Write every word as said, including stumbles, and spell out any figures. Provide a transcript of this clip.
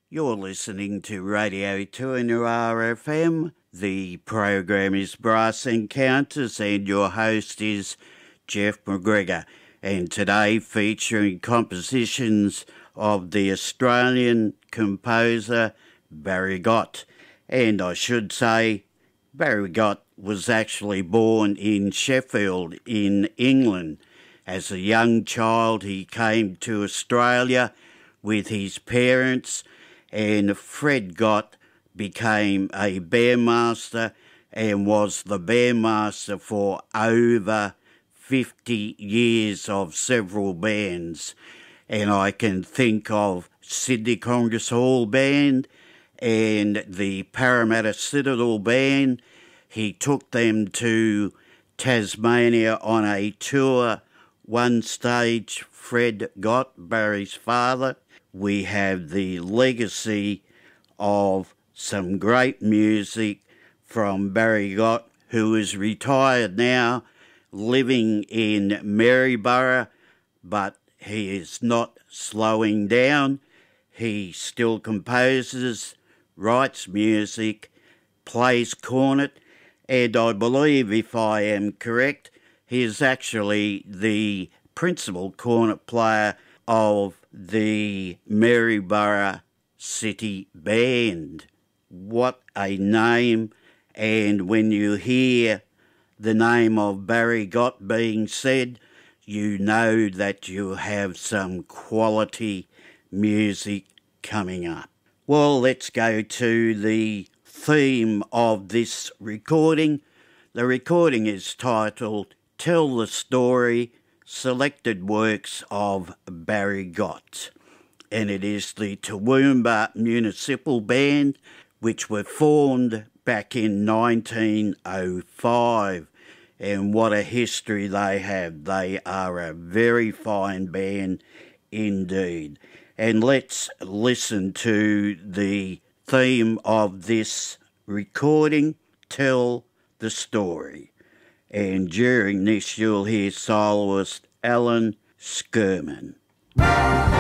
You're listening to Radio two N R F M. The program is Brass Encounters and your host is Jeff McGregor. And today featuring compositions of the Australian composer Barry Gott. And I should say Barry Gott was actually born in Sheffield in England. As a young child he came to Australia with his parents, and Fred Gott became a bandmaster and was the bandmaster for over fifty years of several bands. And I can think of Sydney Congress Hall Band and the Parramatta Citadel Band. He took them to Tasmania on a tour. One stage, Fred Gott, Barry's father. We have the legacy of some great music from Barry Gott, who is retired now, living in Maryborough, but he is not slowing down. He still composes, writes music, plays cornet, and I believe, if I am correct, he is actually the principal cornet player of the Maryborough City Band. What a name. And when you hear the name of Barry Gott being said, you know that you have some quality music coming up. Well, let's go to the theme of this recording. The recording is titled Tell the Story, Selected Works of Barry Gott. And it is the Toowoomba Municipal Band, which were formed back in nineteen oh five. And what a history they have. They are a very fine band indeed. And let's listen to the theme of this recording, Tell the Story. And during this you'll hear soloist Alan Skirman.